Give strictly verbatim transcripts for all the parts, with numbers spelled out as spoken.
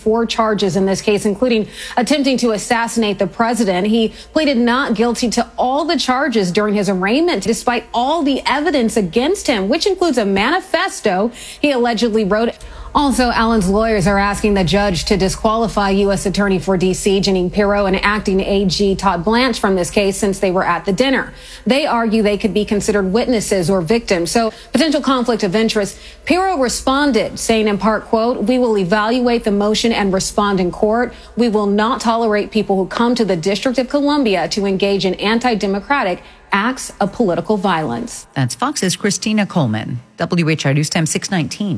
four charges in this case, including attempting to assassinate the president. He pleaded not guilty to all the charges during his arraignment, despite all the evidence against him, which includes a manifesto he allegedly wrote. Also, Allen's lawyers are asking the judge to disqualify U S Attorney for D C Jeanine Pirro and acting A G Todd Blanche from this case since they were at the dinner. They argue they could be considered witnesses or victims, so potential conflict of interest. Pirro responded, saying in part, quote, "We will evaluate the motion and respond in court. We will not tolerate people who come to the District of Columbia to engage in anti-democratic acts of political violence." That's Fox's Christina Coleman. W H I News Time six nineteen.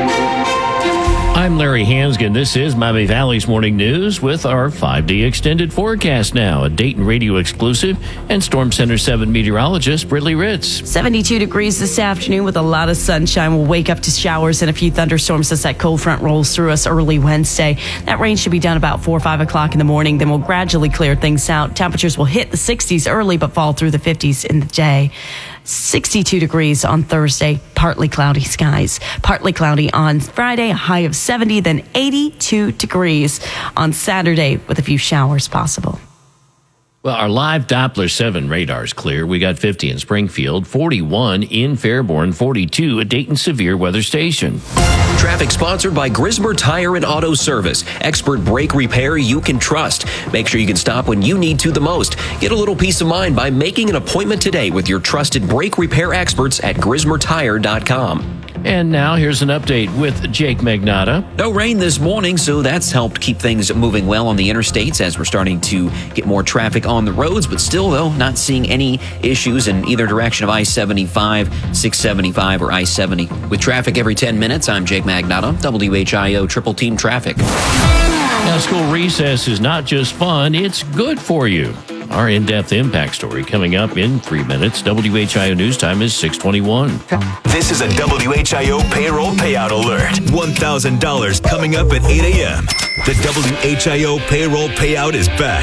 I'm Larry Hansgen. This is Miami Valley's Morning News with our five-day extended forecast now. A Dayton radio exclusive and Storm Center seven meteorologist Brittany Ritz. seventy-two degrees this afternoon with a lot of sunshine. We'll wake up to showers and a few thunderstorms as that cold front rolls through us early Wednesday. That rain should be done about four or five o'clock in the morning. Then we'll gradually clear things out. Temperatures will hit the sixties early but fall through the fifties in the day. sixty-two degrees on Thursday, partly cloudy skies. Partly cloudy on Friday, a high of seventy, then eighty-two degrees on Saturday with a few showers possible. Well, our live Doppler seven radar is clear. We got fifty in Springfield, forty-one in Fairborn, forty-two at Dayton Severe Weather Station. Traffic sponsored by Grismer Tire and Auto Service. Expert brake repair you can trust. Make sure you can stop when you need to the most. Get a little peace of mind by making an appointment today with your trusted brake repair experts at grismer tire dot com. And now here's an update with Jake Magnotta. No rain this morning, so that's helped keep things moving well on the interstates as we're starting to get more traffic on the roads. But still, though, not seeing any issues in either direction of I seventy-five, six seventy-five, or I seventy. With traffic every ten minutes, I'm Jake Magnotta, W H I O Triple Team Traffic. Now, school recess is not just fun, it's good for you. Our in-depth impact story coming up in three minutes. W H I O News Time is six twenty-one. This is a W H I O payroll payout alert. one thousand dollars coming up at eight a.m. The W H I O payroll payout is back.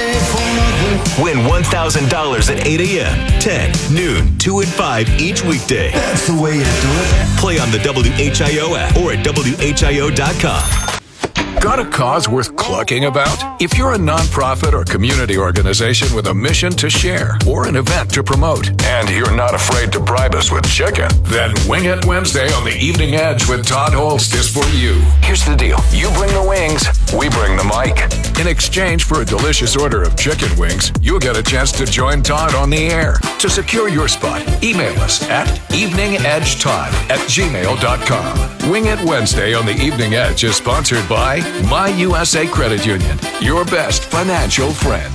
Win one thousand dollars at eight a.m., ten, noon, two, and five each weekday. That's the way you do it. Play on the W H I O app or at W H I O dot com. Got a cause worth clucking about? If you're a nonprofit or community organization with a mission to share or an event to promote, and you're not afraid to bribe us with chicken, then Wing It Wednesday on the Evening Edge with Todd Holst is for you. Here's the deal. You bring the wings, we bring the mic. In exchange for a delicious order of chicken wings, you'll get a chance to join Todd on the air. To secure your spot, email us at eveningedgetodd at gmail dot com. Wing It Wednesday on the Evening Edge is sponsored by My U S A Credit Union, your best financial friend.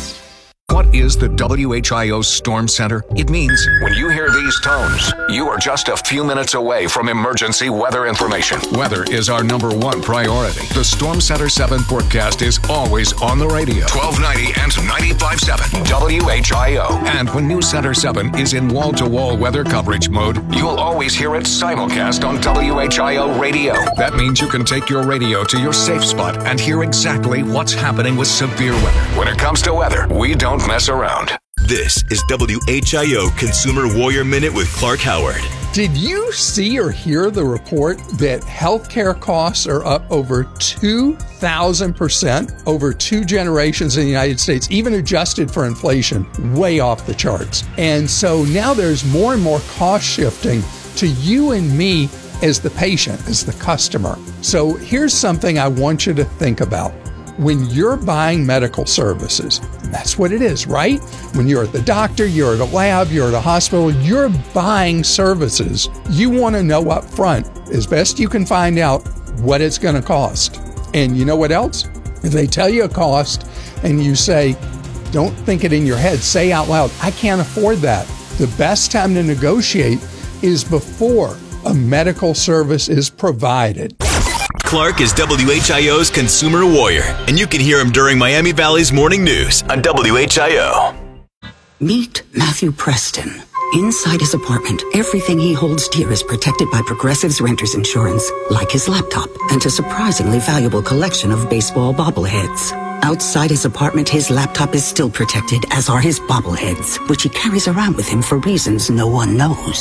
What is the W H I O Storm Center? It means when you hear these tones, you are just a few minutes away from emergency weather information. Weather is our number one priority. The Storm Center seven forecast is always on the radio. twelve ninety and ninety-five point seven W H I O. And when News Center seven is in wall-to-wall weather coverage mode, you'll always hear it simulcast on W H I O radio. That means you can take your radio to your safe spot and hear exactly what's happening with severe weather. When it comes to weather, we don't mess around. This is W H I O Consumer Warrior Minute with Clark Howard. Did you see or hear the report that healthcare costs are up over two thousand percent over two generations in the United States, even adjusted for inflation, way off the charts? And so now there's more and more cost shifting to you and me as the patient, as the customer. So here's something I want you to think about. When you're buying medical services, and that's what it is, right? When you're at the doctor, you're at a lab, you're at a hospital, you're buying services. You want to know up front, as best you can find out, what it's going to cost. And you know what else? If they tell you a cost and you say, don't think it in your head, say out loud, I can't afford that. The best time to negotiate is before a medical service is provided. Clark is W H I O's Consumer Warrior, and you can hear him during Miami Valley's Morning News on W H I O. Meet Matthew Preston. Inside his apartment, everything he holds dear is protected by Progressive's Renter's Insurance, like his laptop and a surprisingly valuable collection of baseball bobbleheads. Outside his apartment, his laptop is still protected, as are his bobbleheads, which he carries around with him for reasons no one knows.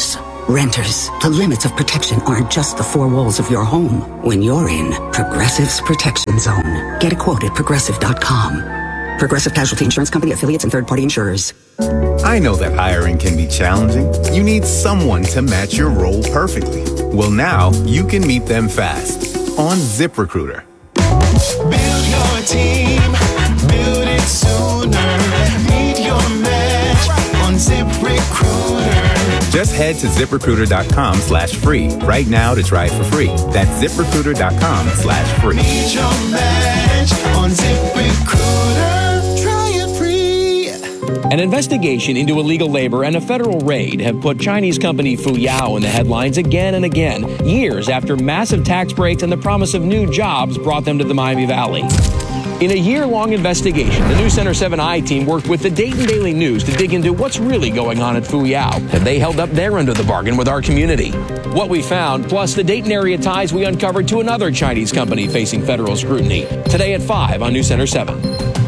Renters, the limits of protection aren't just the four walls of your home. When you're in Progressive's Protection Zone. Get a quote at progressive dot com. Progressive Casualty Insurance Company, affiliates, and third-party insurers. I know that hiring can be challenging. You need someone to match your role perfectly. Well, now you can meet them fast on ZipRecruiter. Build your team, build it sooner. Meet your match on ZipRecruiter. Just head to ZipRecruiter.com slash free right now to try it for free. That's ZipRecruiter.com slash free. Meet your match on ZipRecruiter. Try it free. An investigation into illegal labor and a federal raid have put Chinese company Fuyao in the headlines again and again, years after massive tax breaks and the promise of new jobs brought them to the Miami Valley. In a year-long investigation, the News Center seven I team worked with the Dayton Daily News to dig into what's really going on at Fuyao. Have they held up their end of the bargain with our community? What we found, plus the Dayton area ties we uncovered to another Chinese company facing federal scrutiny. Today at five on News Center seven.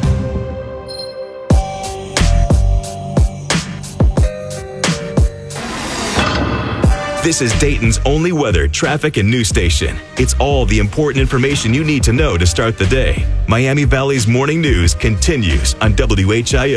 This is Dayton's only weather, traffic, and news station. It's all the important information you need to know to start the day. Miami Valley's morning news continues on W H I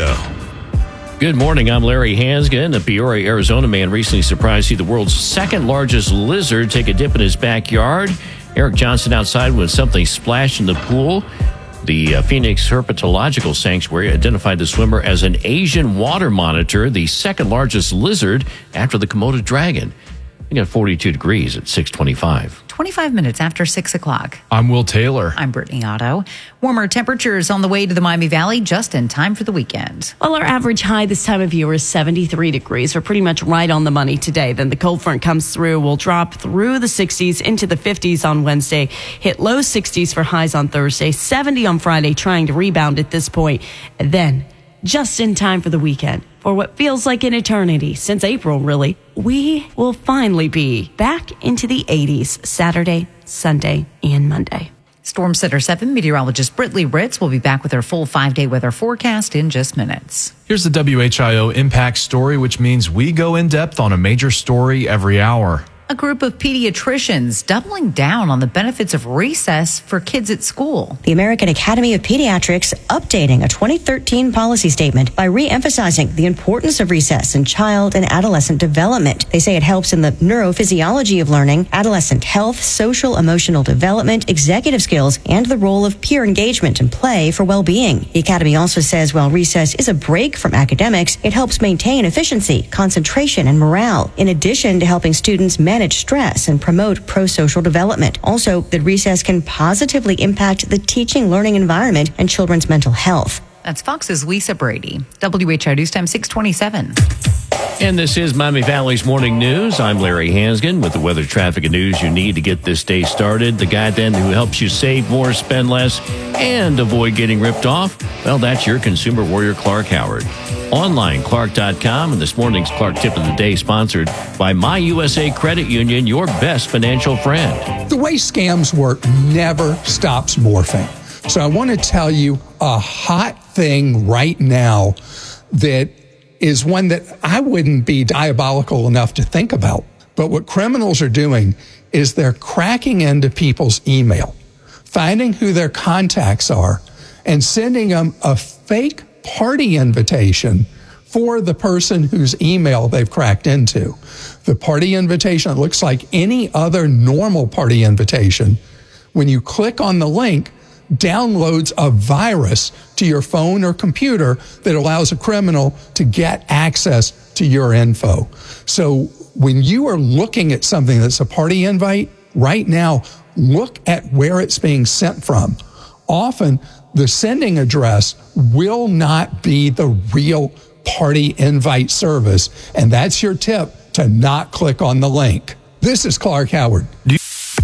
O. Good morning. I'm Larry Hansgen. A Peoria, Arizona man recently surprised to see the world's second largest lizard take a dip in his backyard. Eric Johnson outside when something splashed in the pool. The uh, Phoenix Herpetological Sanctuary identified the swimmer as an Asian water monitor, the second largest lizard after the Komodo dragon. We got forty-two degrees at six twenty-five. twenty-five minutes after six o'clock. I'm Will Taylor. I'm Brittany Otto. Warmer temperatures on the way to the Miami Valley just in time for the weekend. Well, our average high this time of year is seventy-three degrees. We're pretty much right on the money today. Then the cold front comes through. We'll drop through the sixties into the fifties on Wednesday. Hit low sixties for highs on Thursday. seventy on Friday, trying to rebound at this point. And then, just in time for the weekend, for what feels like an eternity, since April, really, we will finally be back into the eighties Saturday, Sunday, and Monday. Storm Center seven meteorologist Brittany Ritz will be back with her full five-day weather forecast in just minutes. Here's the W H I O Impact Story, which means we go in depth on a major story every hour. A group of pediatricians doubling down on the benefits of recess for kids at school. The American Academy of Pediatrics updating a twenty thirteen policy statement by re-emphasizing the importance of recess in child and adolescent development. They say it helps in the neurophysiology of learning, adolescent health, social, emotional development, executive skills, and the role of peer engagement and play for well-being. The Academy also says while recess is a break from academics, it helps maintain efficiency, concentration, and morale, in addition to helping students manage stress and promote pro-social development. Also, that recess can positively impact the teaching learning environment and children's mental health. That's Fox's Lisa Brady. W H I O News Time six twenty-seven. And this is Miami Valley's Morning News. I'm Larry Hansgen with the weather, traffic, and news you need to get this day started. The guy then who helps you save more, spend less, and avoid getting ripped off. Well, that's your consumer warrior, Clark Howard. Online, Clark dot com, and this morning's Clark Tip of the Day sponsored by My U S A Credit Union, your best financial friend. The way scams work never stops morphing. So I want to tell you a hot thing right now that is one that I wouldn't be diabolical enough to think about. But what criminals are doing is they're cracking into people's email, finding who their contacts are, and sending them a fake party invitation for the person whose email they've cracked into. The party invitation looks like any other normal party invitation. When you click on the link, downloads a virus to your phone or computer that allows a criminal to get access to your info. So when you are looking at something that's a party invite, right now, look at where it's being sent from. Often, the sending address will not be the real party invite service, and that's your tip to not click on the link. This is Clark Howard.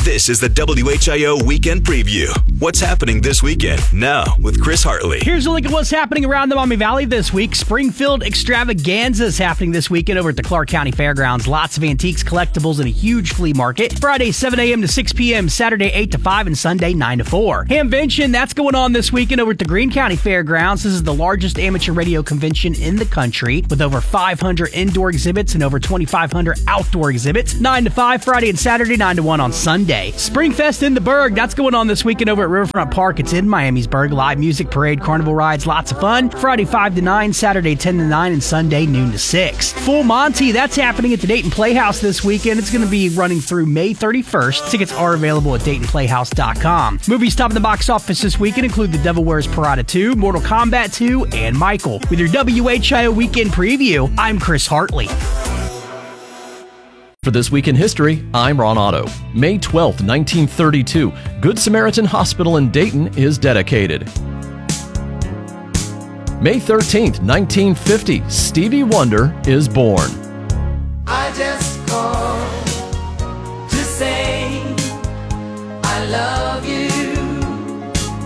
This is the W H I O Weekend Preview. What's happening this weekend? Now, with Chris Hartley. Here's a look at what's happening around the Maumee Valley this week. Springfield Extravaganza is happening this weekend over at the Clark County Fairgrounds. Lots of antiques, collectibles, and a huge flea market. Friday, seven a.m. to six p.m., Saturday, eight to five, and Sunday, nine to four. Hamvention, that's going on this weekend over at the Greene County Fairgrounds. This is the largest amateur radio convention in the country with over five hundred indoor exhibits and over twenty-five hundred outdoor exhibits. nine to five, Friday and Saturday, nine to one on Sunday. Springfest in the Berg, that's going on this weekend over at Riverfront Park. It's in Miamisburg. Live music, parade, carnival rides, lots of fun. Friday, five to nine, Saturday, ten to nine, and Sunday, noon to six. Full Monty, that's happening at the Dayton Playhouse this weekend. It's going to be running through May thirty-first. Tickets are available at Dayton Playhouse dot com. Movies topping the box office this weekend include The Devil Wears Prada two, Mortal Kombat two, and Michael. With your W H I O Weekend Preview, I'm Chris Hartley. For This Week in History, I'm Ron Otto. May twelfth, nineteen thirty-two, Good Samaritan Hospital in Dayton is dedicated. May thirteenth, nineteen fifty, Stevie Wonder is born. I just called to say I love you.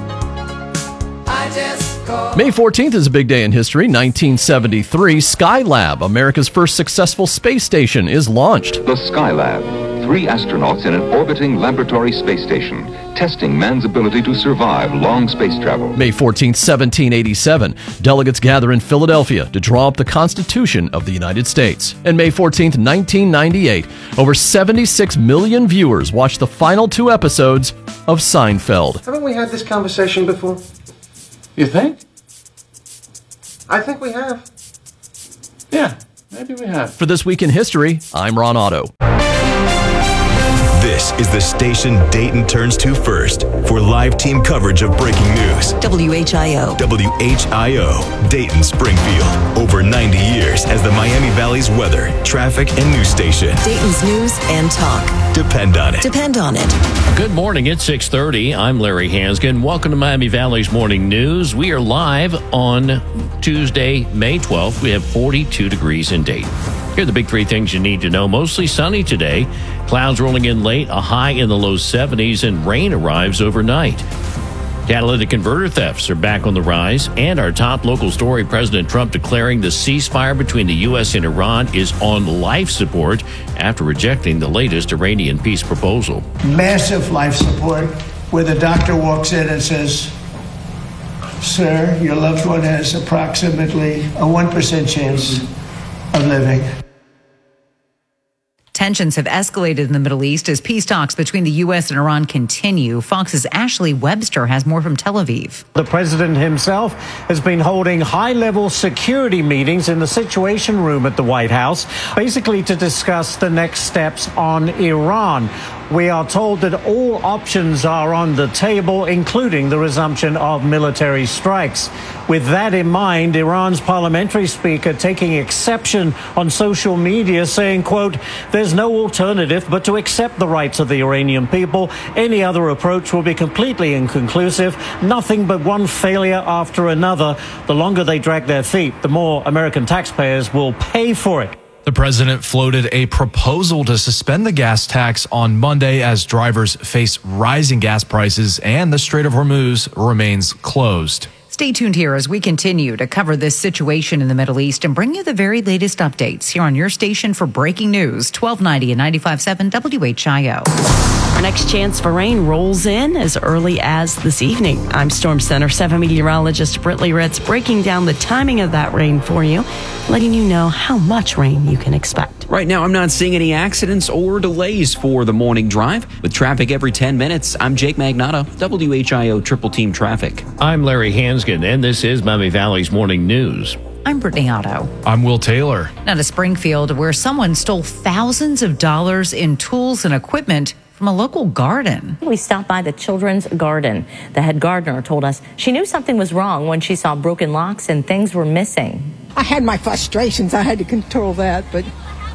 I just called. May fourteenth is a big day in history. nineteen seventy-three, Skylab, America's first successful space station, is launched. The Skylab, three astronauts in an orbiting laboratory space station, testing man's ability to survive long space travel. May fourteenth, seventeen eighty-seven, delegates gather in Philadelphia to draw up the Constitution of the United States. And May fourteenth, nineteen ninety-eight, over seventy-six million viewers watched the final two episodes of Seinfeld. Haven't we had this conversation before? You think? I think we have. Yeah, maybe we have. For This Week in History, I'm Ron Otto. This is the station Dayton turns to first for live team coverage of breaking news. W H I O. W H I O, Dayton Springfield. Over ninety years as the Miami Valley's weather, traffic, and news station. Dayton's news and talk. Depend on it. Depend on it. Good morning. It's six thirty. I'm Larry Hansgen. Welcome to Miami Valley's Morning News. We are live on Tuesday, May twelfth. We have forty-two degrees in Dayton. Here are the big three things you need to know. Mostly sunny today. Clouds rolling in late, a high in the low seventies, and rain arrives overnight. Catalytic converter thefts are back on the rise, and our top local story, President Trump declaring the ceasefire between the U S and Iran is on life support after rejecting the latest Iranian peace proposal. Massive life support, where the doctor walks in and says, "Sir, your loved one has approximately a one percent chance of living." Tensions have escalated in the Middle East as peace talks between the U S and Iran continue. Fox's Ashley Webster has more from Tel Aviv. The president himself has been holding high-level security meetings in the Situation Room at the White House, basically to discuss the next steps on Iran. We are told that all options are on the table, including the resumption of military strikes. With that in mind, Iran's parliamentary speaker taking exception on social media, saying, quote, "There's no alternative but to accept the rights of the Iranian people. Any other approach will be completely inconclusive. Nothing but one failure after another. The longer they drag their feet, the more American taxpayers will pay for it." The president floated a proposal to suspend the gas tax on Monday as drivers face rising gas prices and the Strait of Hormuz remains closed. Stay tuned here as we continue to cover this situation in the Middle East and bring you the very latest updates here on your station for breaking news, twelve ninety and ninety-five point seven W H I O. Our next chance for rain rolls in as early as this evening. I'm Storm Center seven meteorologist Britley Ritz, breaking down the timing of that rain for you, letting you know how much rain you can expect. Right now, I'm not seeing any accidents or delays for the morning drive. With traffic every ten minutes, I'm Jake Magnotta, W H I O Triple Team Traffic. I'm Larry Hansgen, and this is Miami Valley's Morning News. I'm Brittany Otto. I'm Will Taylor. Now to Springfield, where someone stole thousands of dollars in tools and equipment from a local garden. We stopped by the children's garden. The head gardener told us she knew something was wrong when she saw broken locks and things were missing. I had my frustrations. I had to control that, but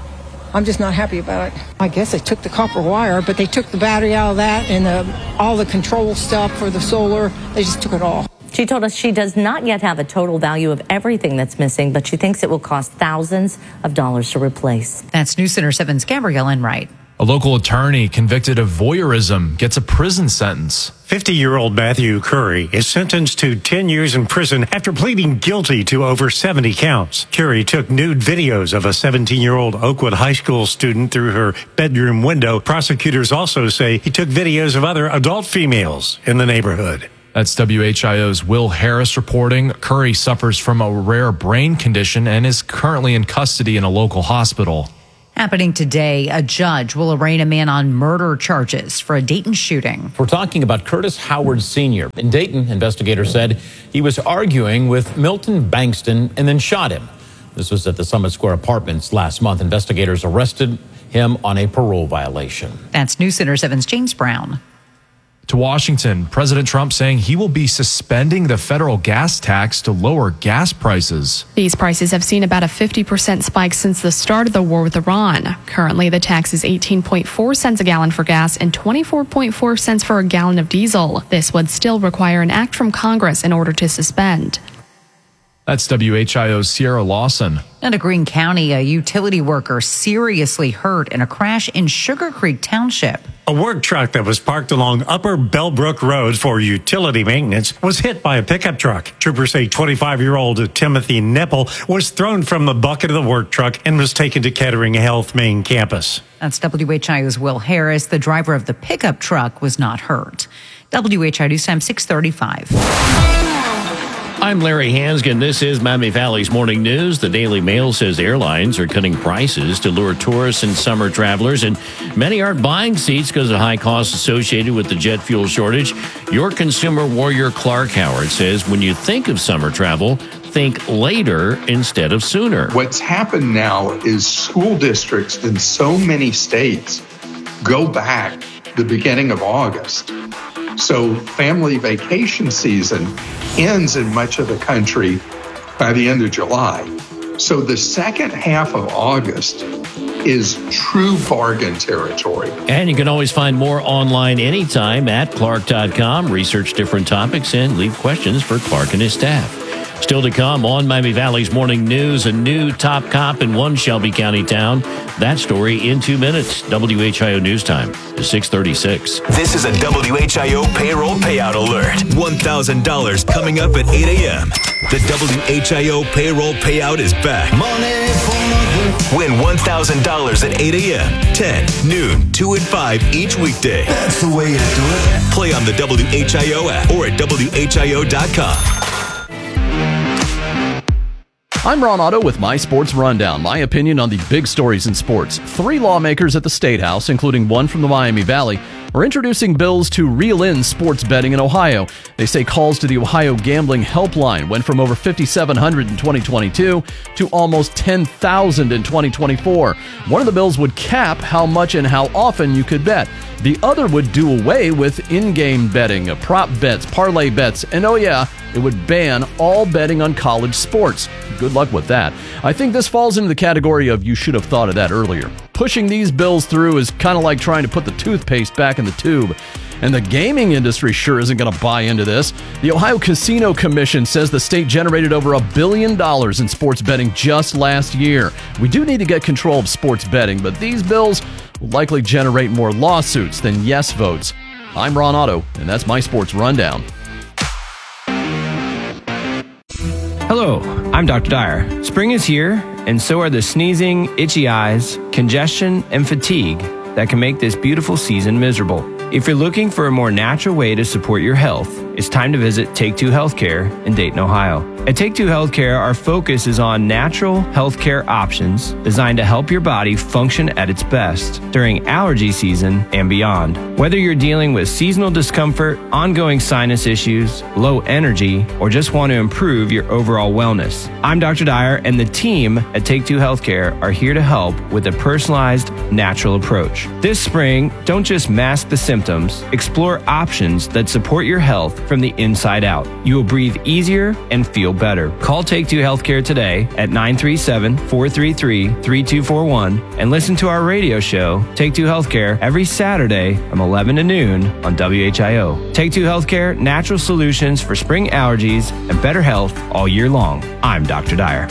I'm just not happy about it. I guess they took the copper wire, but they took the battery out of that and the, all the control stuff for the solar. They just took it all. She told us she does not yet have a total value of everything that's missing, but she thinks it will cost thousands of dollars to replace. That's News Center seven's Gabrielle Enright. A local attorney convicted of voyeurism gets a prison sentence. fifty-year-old Matthew Curry is sentenced to ten years in prison after pleading guilty to over seventy counts. Curry took nude videos of a seventeen-year-old Oakwood High School student through her bedroom window. Prosecutors also say he took videos of other adult females in the neighborhood. That's W H I O's Will Harris reporting. Curry suffers from a rare brain condition and is currently in custody in a local hospital. Happening today, a judge will arraign a man on murder charges for a Dayton shooting. We're talking about Curtis Howard Senior In Dayton, investigators said he was arguing with Milton Bankston and then shot him. This was at the Summit Square Apartments last month. Investigators arrested him on a parole violation. That's News Center seven's James Brown. To Washington, President Trump saying he will be suspending the federal gas tax to lower gas prices. These prices have seen about a fifty percent spike since the start of the war with Iran. Currently, the tax is eighteen point four cents a gallon for gas and twenty-four point four cents for a gallon of diesel. This would still require an act from Congress in order to suspend. That's W H I O's Sierra Lawson. And a Greene County, a utility worker seriously hurt in a crash in Sugar Creek Township. A work truck that was parked along Upper Bellbrook Road for utility maintenance was hit by a pickup truck. Troopers say twenty-five-year-old Timothy Nipple was thrown from the bucket of the work truck and was taken to Kettering Health main campus. That's W H I O's Will Harris. The driver of the pickup truck was not hurt. W H I O News Time six thirty-five. I'm Larry Hansgen. This is Miami Valley's Morning News. The Daily Mail says airlines are cutting prices to lure tourists and summer travelers, and many aren't buying seats because of high costs associated with the jet fuel shortage. Your consumer warrior Clark Howard says when you think of summer travel, think later instead of sooner. What's happened now is school districts in so many states go back the beginning of August. So family vacation season ends in much of the country by the end of July. So the second half of August is true bargain territory. And you can always find more online anytime at clark dot com. Research different topics and leave questions for Clark and his staff. Still to come on Miami Valley's Morning News, a new top cop in one Shelby County town. That story in two minutes. W H I O News Time is six thirty-six. This is a W H I O payroll payout alert. one thousand dollars coming up at eight a.m. The W H I O payroll payout is back. Money for Win one thousand dollars at eight a.m., ten, noon, two, and five each weekday. That's the way you do it. Play on the W H I O app or at W H I O dot com. I'm Ron Otto with My Sports Rundown, my opinion on the big stories in sports. Three lawmakers at the State House, including one from the Miami Valley, are introducing bills to reel in sports betting in Ohio. They say calls to the Ohio Gambling Helpline went from over fifty-seven hundred in twenty twenty-two to almost ten thousand in twenty twenty-four. One of the bills would cap how much and how often you could bet. The other would do away with in-game betting, prop bets, parlay bets, and oh yeah, it would ban all betting on college sports. Good luck with that. I think this falls into the category of you should have thought of that earlier. Pushing these bills through is kind of like trying to put the toothpaste back in the tube. And the gaming industry sure isn't going to buy into this. The Ohio Casino Commission says the state generated over a billion dollars in sports betting just last year. We do need to get control of sports betting, but these bills will likely generate more lawsuits than yes votes. I'm Ron Otto, and that's my Sports Rundown. Hello, I'm Doctor Dyer. Spring is here, and so are the sneezing, itchy eyes, congestion, and fatigue that can make this beautiful season miserable. If you're looking for a more natural way to support your health, it's time to visit Take Two Healthcare in Dayton, Ohio. At Take Two Healthcare, our focus is on natural healthcare options designed to help your body function at its best during allergy season and beyond. Whether you're dealing with seasonal discomfort, ongoing sinus issues, low energy, or just want to improve your overall wellness, I'm Doctor Dyer, and the team at Take Two Healthcare are here to help with a personalized, natural approach. This spring, don't just mask the symptoms, explore options that support your health from the inside out. You will breathe easier and feel better. Call Take Two Healthcare today at nine three seven, four three three, three two four one and listen to our radio show, Take Two Healthcare, every Saturday from eleven to noon on W H I O. Take Two Healthcare, natural solutions for spring allergies and better health all year long. I'm Doctor Dyer.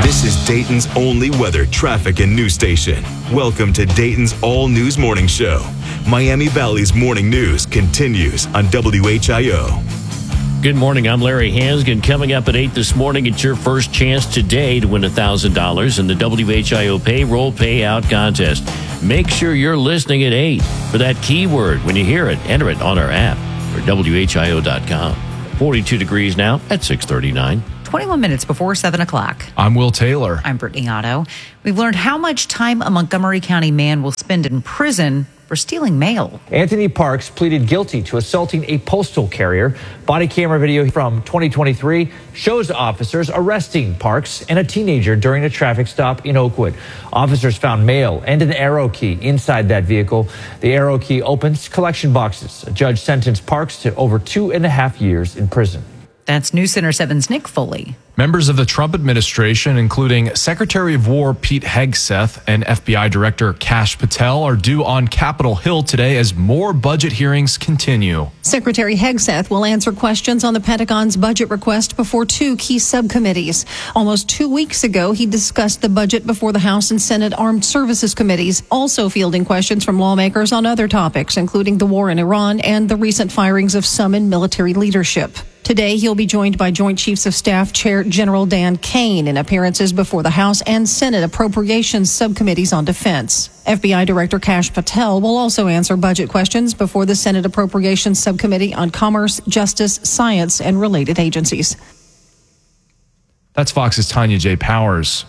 This is Dayton's only weather, traffic, and news station. Welcome to Dayton's All News Morning Show. Miami Valley's morning news continues on W H I O. Good morning. I'm Larry Hansgen. Coming up at eight this morning, it's your first chance today to win one thousand dollars in the W H I O Payroll Payout Contest. Make sure you're listening at eight for that keyword. When you hear it, enter it on our app or W H I O dot com. forty-two degrees now at six thirty-nine. twenty-one minutes before seven o'clock. I'm Will Taylor. I'm Brittany Otto. We've learned how much time a Montgomery County man will spend in prison for stealing mail. Anthony Parks pleaded guilty to assaulting a postal carrier. Body camera video from twenty twenty-three shows officers arresting Parks and a teenager during a traffic stop in Oakwood. Officers found mail and an arrow key inside that vehicle. The arrow key opens collection boxes. A judge sentenced Parks to over two and a half years in prison. That's News Center seven's Nick Foley. Members of the Trump administration, including Secretary of War Pete Hegseth and F B I Director Kash Patel, are due on Capitol Hill today as more budget hearings continue. Secretary Hegseth will answer questions on the Pentagon's budget request before two key subcommittees. Almost two weeks ago, he discussed the budget before the House and Senate Armed Services Committees, also fielding questions from lawmakers on other topics, including the war in Iran and the recent firings of some in military leadership. Today, he'll be joined by Joint Chiefs of Staff Chair General Dan Kane in appearances before the House and Senate Appropriations Subcommittees on Defense. F B I Director Kash Patel will also answer budget questions before the Senate Appropriations Subcommittee on Commerce, Justice, Science, and related agencies. That's Fox's Tanya J. Powers.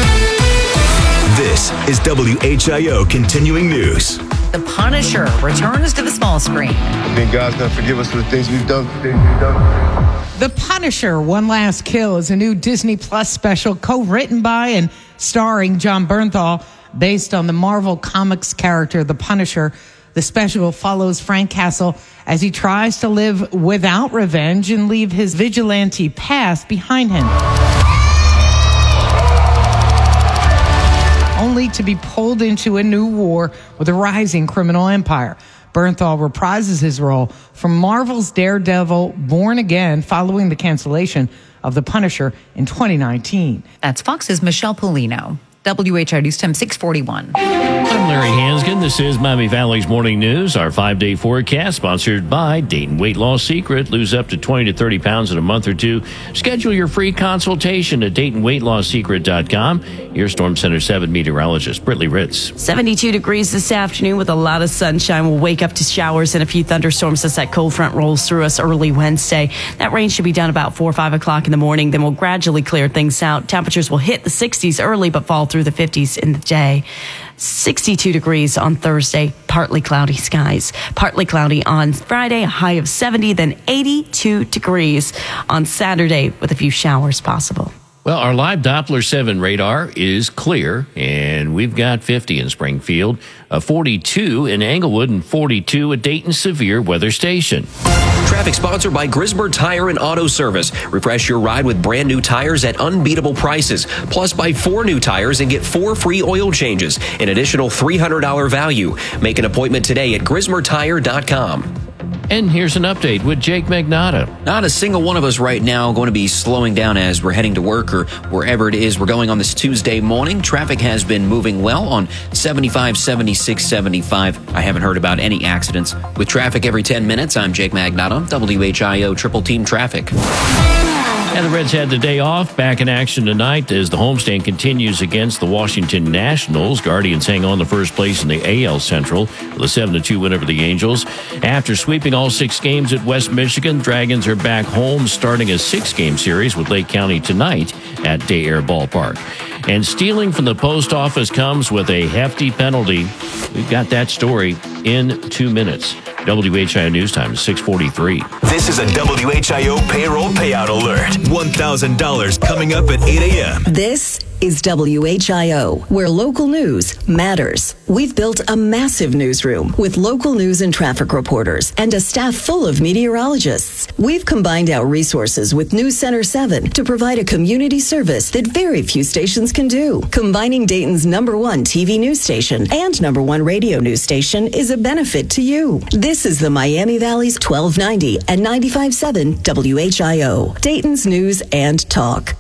This is W H I O Continuing News. The Punisher returns to the small screen. I think God's going to forgive us for the things we've done. Things we've done. The Punisher, One Last Kill is a new Disney Plus special co-written by and starring Jon Bernthal, based on the Marvel Comics character, The Punisher. The special follows Frank Castle as he tries to live without revenge and leave his vigilante past behind him, only to be pulled into a new war with a rising criminal empire. Bernthal reprises his role from Marvel's Daredevil Born Again following the cancellation of The Punisher in twenty nineteen. That's Fox's Michelle Polino. W H I O News Time six forty-one. I'm Larry Hansgen. This is Miami Valley's Morning News. Our five-day forecast sponsored by Dayton Weight Loss Secret. Lose up to twenty to thirty pounds in a month or two. Schedule your free consultation at Dayton Weight Loss Secret dot com. Your Storm Center seven meteorologist, Brittany Ritz. seventy-two degrees this afternoon with a lot of sunshine. We'll wake up to showers and a few thunderstorms as that cold front rolls through us early Wednesday. That rain should be down about four or five o'clock in the morning. Then we'll gradually clear things out. Temperatures will hit the sixties early but fall through the fifties in the day. sixty-two degrees on Thursday, partly cloudy skies. Partly cloudy on Friday, a high of seventy, then eighty-two degrees on Saturday with a few showers possible. Well, our live Doppler seven radar is clear, and we've got fifty in Springfield, a forty-two in Englewood, and forty-two at Dayton Severe Weather Station. Traffic sponsored by Grismer Tire and Auto Service. Refresh your ride with brand new tires at unbeatable prices. Plus, buy four new tires and get four free oil changes, an additional three hundred dollars value. Make an appointment today at Grismer Tire dot com. And here's an update with Jake Magnotta. Not a single one of us right now going to be slowing down as we're heading to work or wherever it is we're going on this Tuesday morning. Traffic has been moving well on seventy-five, seventy-six, seventy-five. I haven't heard about any accidents. With traffic every ten minutes, I'm Jake Magnotta, W H I O Triple Team Traffic. And the Reds had the day off. Back in action tonight as the homestand continues against the Washington Nationals. Guardians hang on to first place in the A L Central with a seven to two win over the Angels. After sweeping all six games at West Michigan, Dragons are back home starting a six-game series with Lake County tonight at Day Air Ballpark. And stealing from the post office comes with a hefty penalty. We've got that story in two minutes. W H I O News Time is six forty-three. This is a W H I O payroll payout alert. one thousand dollars coming up at eight a.m. This is W H I O, where local news matters. We've built a massive newsroom with local news and traffic reporters and a staff full of meteorologists. We've combined our resources with News Center seven to provide a community service that very few stations can do. Combining Dayton's number one T V news station and number one radio news station is a benefit to you. This is the Miami Valley's twelve ninety and ninety-five point seven W H I O, Dayton's News and Talk.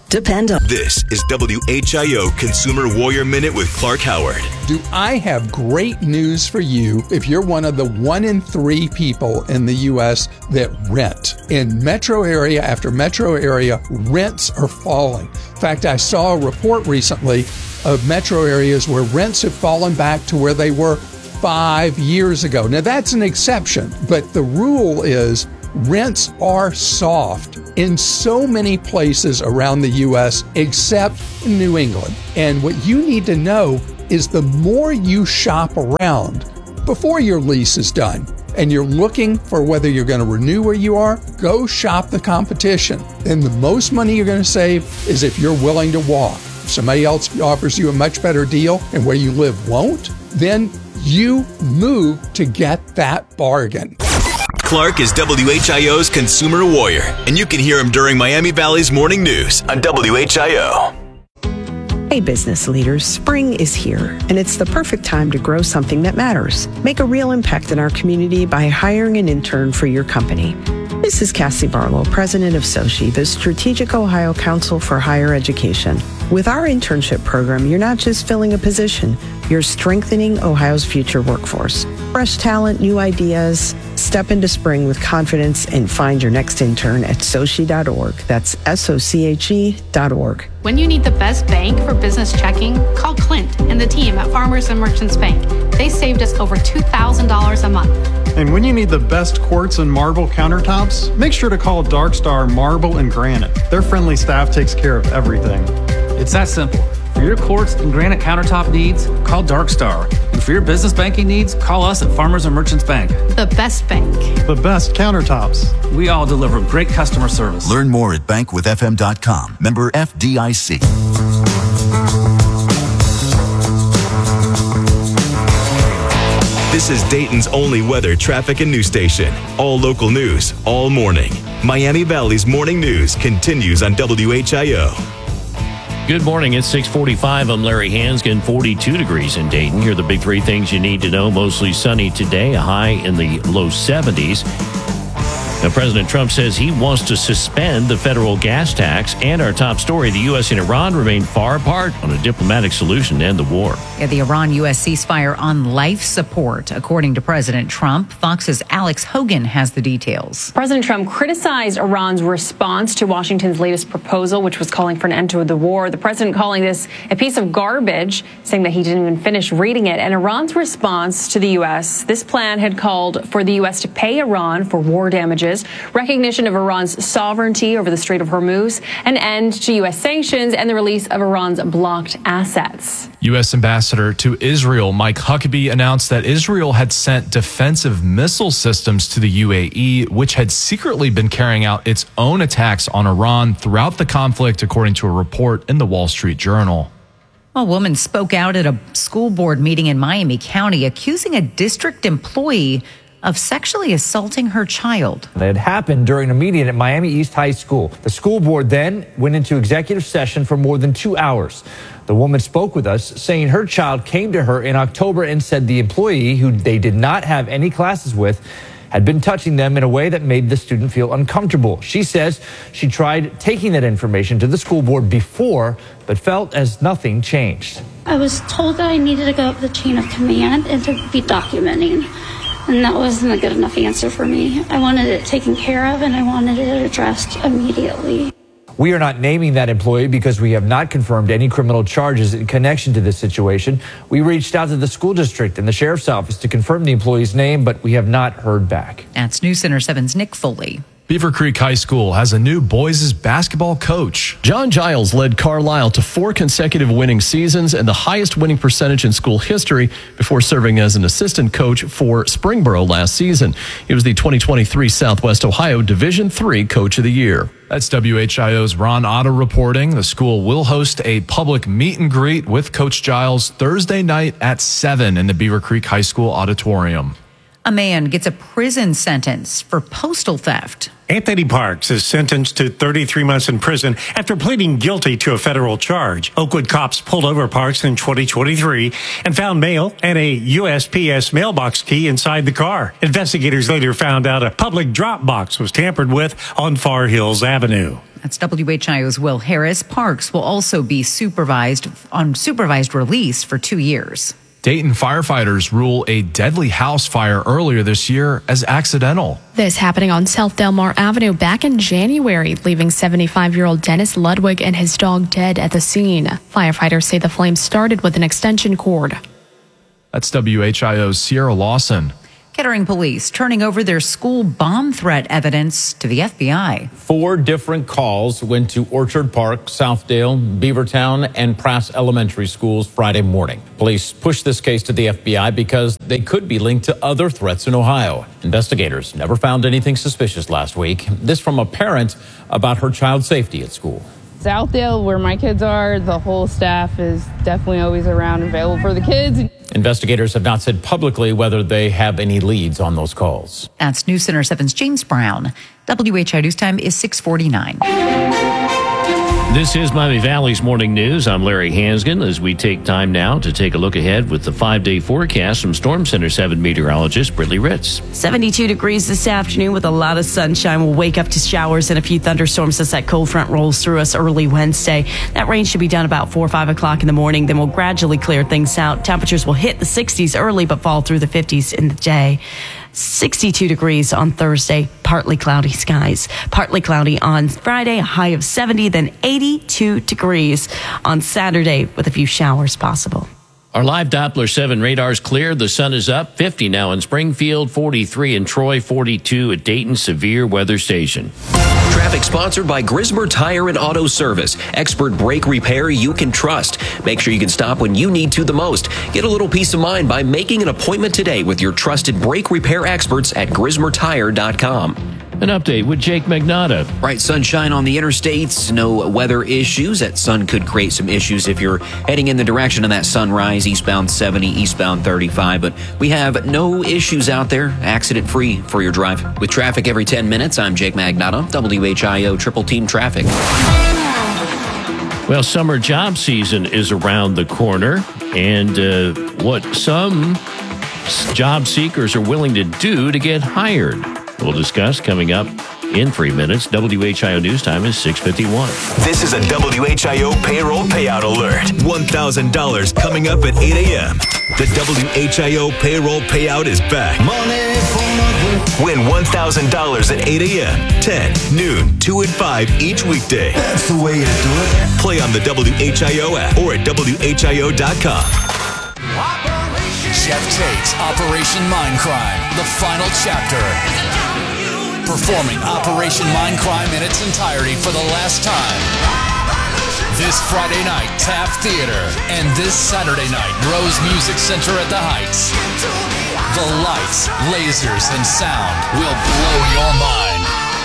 Depend on. This is W H I O Consumer Warrior Minute with Clark Howard. Do I have great news for you if you're one of the one in three people in the U S that rent? In metro area after metro area, rents are falling. In fact, I saw a report recently of metro areas where rents have fallen back to where they were five years ago. Now, that's an exception, but the rule is rents are soft in so many places around the U S except in New England. And what you need to know is the more you shop around before your lease is done and you're looking for whether you're going to renew where you are, go shop the competition. And the most money you're going to save is if you're willing to walk. If somebody else offers you a much better deal and where you live won't, then you move to get that bargain. Clark is W H I O's Consumer Warrior, and you can hear him during Miami Valley's Morning News on W H I O. Hey business leaders, spring is here, and it's the perfect time to grow something that matters. Make a real impact in our community by hiring an intern for your company. This is Cassie Barlow, president of SOCI, the Strategic Ohio Council for Higher Education. With our internship program, you're not just filling a position, you're strengthening Ohio's future workforce. Fresh talent, new ideas. Step into spring with confidence and find your next intern at soci dot org. That's S O C H E dot org. When you need the best bank for business checking, call Clint and the team at Farmers and Merchants Bank. They saved us over two thousand dollars a month. And when you need the best quartz and marble countertops, make sure to call Dark Star Marble and Granite. Their friendly staff takes care of everything. It's that simple. For your quartz and granite countertop needs, call Dark Star. And for your business banking needs, call us at Farmers and Merchants Bank. The best bank. The best countertops. We all deliver great customer service. Learn more at bank with f m dot com. Member F D I C. This is Dayton's only weather, traffic, and news station. All local news, all morning. Miami Valley's Morning News continues on W H I O. Good morning. It's six forty-five. I'm Larry Hansgen. forty-two degrees in Dayton. Here are the big three things you need to know. Mostly sunny today, a high in the low seventies. Now, President Trump says he wants to suspend the federal gas tax. And our top story, the U S and Iran remain far apart on a diplomatic solution to end the war. Yeah, the Iran-U S ceasefire on life support, according to President Trump. Fox's Alex Hogan has the details. President Trump criticized Iran's response to Washington's latest proposal, which was calling for an end to the war. The president calling this a piece of garbage, saying that he didn't even finish reading it. And Iran's response to the U S, this plan had called for the U S to pay Iran for war damages, recognition of Iran's sovereignty over the Strait of Hormuz, an end to U S sanctions, and the release of Iran's blocked assets. U S Ambassador to Israel Mike Huckabee announced that Israel had sent defensive missile systems to the U A E, which had secretly been carrying out its own attacks on Iran throughout the conflict, according to a report in the Wall Street Journal. A woman spoke out at a school board meeting in Miami County, accusing a district employee of sexually assaulting her child. That had happened during a meeting at Miami East High School. The school board then went into executive session for more than two hours. The woman spoke with us, saying her child came to her in October and said the employee, who they did not have any classes with, had been touching them in a way that made the student feel uncomfortable. She says she tried taking that information to the school board before, but felt as nothing changed. I was told that I needed to go up the chain of command and to be documenting. And that wasn't a good enough answer for me. I wanted it taken care of, and I wanted it addressed immediately. We are not naming that employee because we have not confirmed any criminal charges in connection to this situation. We reached out to the school district and the sheriff's office to confirm the employee's name, but we have not heard back. That's News Center seven's Nick Foley. Beaver Creek High School has a new boys' basketball coach. John Giles led Carlisle to four consecutive winning seasons and the highest winning percentage in school history before serving as an assistant coach for Springboro last season. He was the twenty twenty-three Southwest Ohio Division three Coach of the Year. That's W H I O's Ron Otter reporting. The school will host a public meet and greet with Coach Giles Thursday night at seven in the Beaver Creek High School auditorium. A man gets a prison sentence for postal theft. Anthony Parks is sentenced to thirty-three months in prison after pleading guilty to a federal charge. Oakwood cops pulled over Parks in twenty twenty-three and found mail and a U S P S mailbox key inside the car. Investigators later found out a public drop box was tampered with on Far Hills Avenue. That's W H I O's Will Harris. Parks will also be supervised on supervised release for two years. Dayton firefighters rule a deadly house fire earlier this year as accidental. This happening on South Delmar Avenue back in January, leaving seventy-five-year-old Dennis Ludwig and his dog dead at the scene. Firefighters say the flames started with an extension cord. That's W H I O's Sierra Lawson. Kettering police turning over their school bomb threat evidence to the F B I. Four different calls went to Orchard Park, Southdale, Beavertown, and Prass Elementary schools Friday morning. Police pushed this case to the F B I because they could be linked to other threats in Ohio. Investigators never found anything suspicious last week. This from a parent about her child's safety at school. Southdale, where my kids are, the whole staff is definitely always around, available for the kids. Investigators have not said publicly whether they have any leads on those calls. That's News Center seven's James Brown. W H I News Time is six forty-nine. This is Miami Valley's Morning News. I'm Larry Hansgen as we take time now to take a look ahead with the five-day forecast from Storm Center seven meteorologist Brittany Ritz. seventy-two degrees this afternoon with a lot of sunshine. We'll wake up to showers and a few thunderstorms as that cold front rolls through us early Wednesday. That rain should be done about four or five o'clock in the morning. Then we'll gradually clear things out. Temperatures will hit the sixties early but fall through the fifties in the day. sixty-two degrees on Thursday, partly cloudy skies. Partly cloudy on Friday, a high of seventy, then eighty-two degrees on Saturday with a few showers possible. Our live Doppler seven radar's clear. The sun is up. fifty now in Springfield, forty-three in Troy, forty-two at Dayton. Severe weather station. Traffic sponsored by Grismer Tire and Auto Service. Expert brake repair you can trust. Make sure you can stop when you need to the most. Get a little peace of mind by making an appointment today with your trusted brake repair experts at grismer tire dot com. An update with Jake Magnata. Bright sunshine on the interstates. No weather issues. That sun could create some issues if you're heading in the direction of that sunrise, eastbound seventy, eastbound thirty-five. But we have no issues out there. Accident-free for your drive. With traffic every ten minutes, I'm Jake Magnata, W H I O Triple Team Traffic. Well, summer job season is around the corner. And uh, what some job seekers are willing to do to get hired. We'll discuss coming up in three minutes. W H I O News Time is six fifty-one. This is a W H I O payroll payout alert. one thousand dollars coming up at eight a.m. The W H I O payroll payout is back. Money for Win one thousand dollars at eight a.m., ten, noon, two, and five each weekday. That's the way you do it. Play on the W H I O app or at W H I O dot com. Jeff Tate's Operation Mindcrime, the final chapter. Performing Operation Mindcrime in its entirety for the last time. This Friday night, Taft Theater, and this Saturday night, Rose Music Center at the Heights. The lights, lasers, and sound will blow your mind.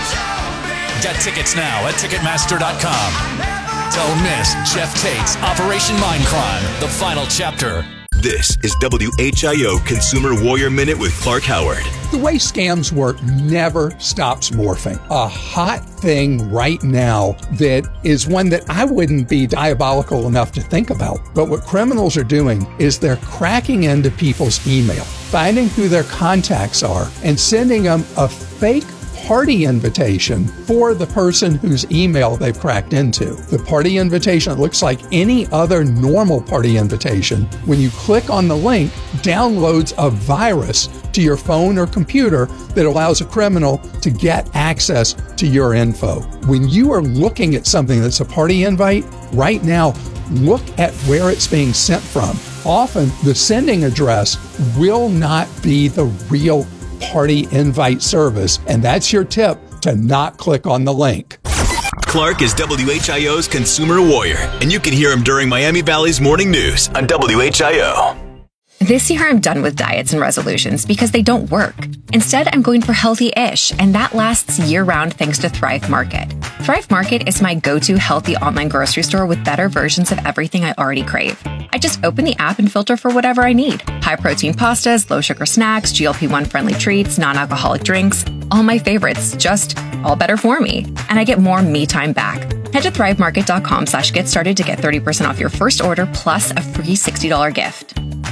Get tickets now at ticketmaster dot com. Don't miss Jeff Tate's Operation Mindcrime, the final chapter. This is W H I O Consumer Warrior Minute with Clark Howard. The way scams work never stops morphing. A hot thing right now that is one that I wouldn't be diabolical enough to think about. But what criminals are doing is they're cracking into people's email, finding who their contacts are, and sending them a fake party invitation for the person whose email they've cracked into. The party invitation looks like any other normal party invitation. When you click on the link, downloads a virus to your phone or computer that allows a criminal to get access to your info. When you are looking at something that's a party invite, right now, look at where it's being sent from. Often, the sending address will not be the real party invite service, and that's your tip to not click on the link. Clark is W H I O's Consumer Warrior, and you can hear him during Miami Valley's Morning News on W H I O. This year I'm done with diets and resolutions because they don't work. Instead, I'm going for healthy-ish, and that lasts year-round thanks to Thrive Market. Thrive Market is my go-to healthy online grocery store with better versions of everything I already crave. I just open the app and filter for whatever I need. High-protein pastas, low-sugar snacks, G L P one friendly treats, non-alcoholic drinks. All my favorites, just all better for me. And I get more me time back. Head to thrivemarket.com slash get started to get thirty percent off your first order plus a free sixty dollars gift.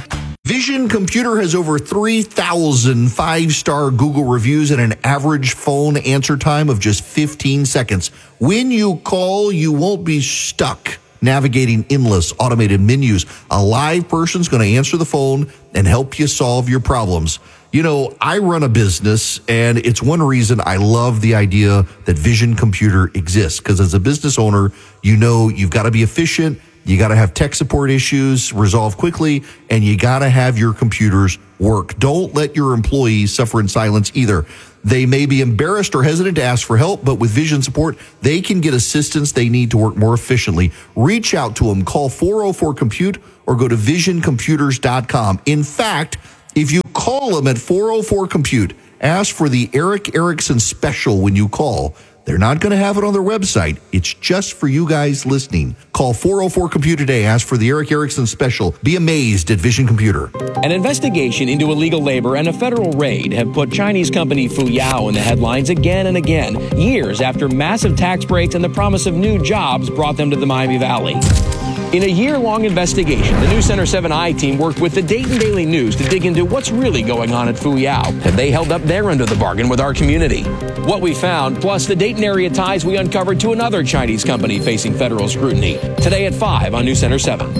Vision Computer has over three thousand five-star Google reviews and an average phone answer time of just fifteen seconds. When you call, you won't be stuck navigating endless automated menus. A live person's going to answer the phone and help you solve your problems. You know, I run a business, and it's one reason I love the idea that Vision Computer exists, because as a business owner, you know you've got to be efficient, you got to have tech support issues resolved quickly, and you got to have your computers work. Don't let your employees suffer in silence either. They may be embarrassed or hesitant to ask for help, but with Vision support, they can get assistance they need to work more efficiently. Reach out to them. Call four oh four compute or go to vision computers dot com. In fact, if you call them at four oh four compute, ask for the Eric Erickson special when you call. They're not going to have it on their website. It's just for you guys listening. Call four oh four compute today. Ask for the Eric Erickson special. Be amazed at Vision Computer. An investigation into illegal labor and a federal raid have put Chinese company Fuyao in the headlines again and again, years after massive tax breaks and the promise of new jobs brought them to the Miami Valley. In a year-long investigation, the News Center seven I team worked with the Dayton Daily News to dig into what's really going on at Fuyao. Have they held up their end of the bargain with our community? What we found, plus the Dayton area ties we uncovered to another Chinese company facing federal scrutiny. Today at five on News Center seven.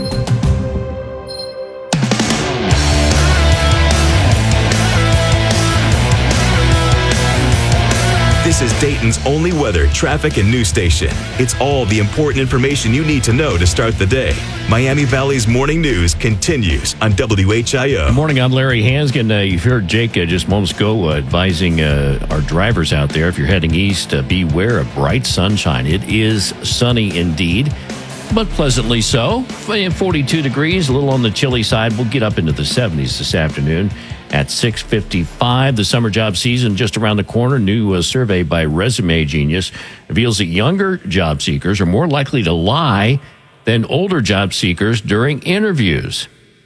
This is Dayton's only weather, traffic, and news station. It's all the important information you need to know to start the day. Miami Valley's morning news continues on W H I O. Good morning, I'm Larry Hansgen. Uh, you've heard Jake uh, just moments ago uh, advising uh, our drivers out there, if you're heading east, uh, beware of bright sunshine. It is sunny indeed, but pleasantly so. forty-two degrees, a little on the chilly side. We'll get up into the seventies this afternoon. At six fifty-five, the summer job season just around the corner. New uh, survey by Resume Genius reveals that younger job seekers are more likely to lie than older job seekers during interviews.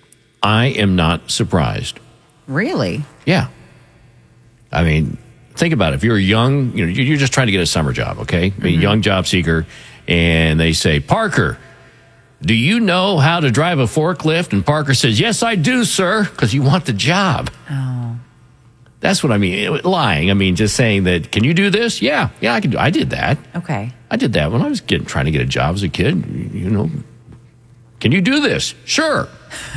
I am not surprised. Really? Yeah. I mean, think about it. If you're young, you know, you're just trying to get a summer job, okay? Mm-hmm. A young job seeker, and they say, Parker, do you know how to drive a forklift? And Parker says, yes, I do, sir, because you want the job. Oh. That's what I mean. Lying. I mean, just saying that, can you do this? Yeah. Yeah, I can do I did that. Okay. I did that when I was getting, trying to get a job as a kid. You know, can you do this? Sure.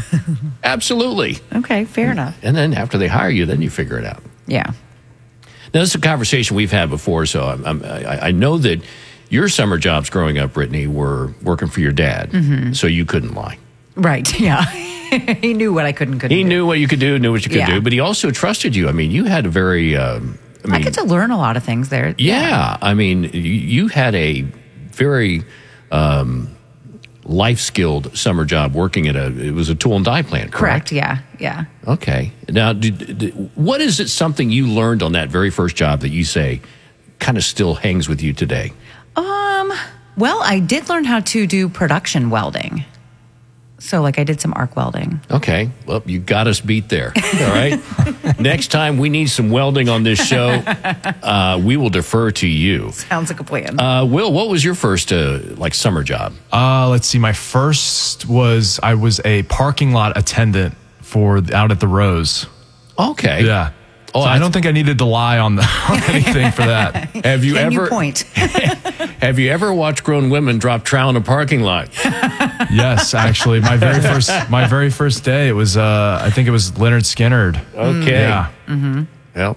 Absolutely. Okay, fair enough. And then after they hire you, then you figure it out. Yeah. Now, this is a conversation we've had before, so I'm, I'm, I, I know that your summer jobs growing up, Brittany, were working for your dad, mm-hmm. so you couldn't lie. Right, yeah. He knew what I couldn't couldn't He do. knew what you could do, knew what you could Yeah. do, but he also trusted you. I mean, you had a very... Um, I, mean, I get to learn a lot of things there. Yeah, yeah. I mean, you, you had a very um, life-skilled summer job working at a... It was a tool and die plant, correct? Correct, yeah, yeah. Okay. Now, did, did, what is it something you learned on that very first job that you say kind of still hangs with you today? Um... Well, I did learn how to do production welding. So, like, I did some arc welding. Okay. Well, you got us beat there. All right. Next time we need some welding on this show, uh, we will defer to you. Sounds like a plan. Uh, Will, what was your first, uh, like, summer job? Uh, let's see. My first was, I was a parking lot attendant for out at the Rose. Okay. Yeah. Oh, so I don't think I needed to lie on, the, on anything for that. Have you Can ever you point? Have you ever watched grown women drop trout in a parking lot? Yes, actually, my very first my very first day, it was uh, I think it was Leonard Skinnard. Okay. Yeah. Mm-hmm. Well,